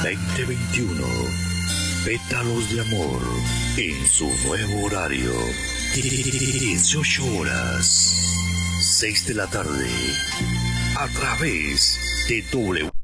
2021. Pétalos de amor en su nuevo horario. 18 horas, 6 de la tarde. A través de W.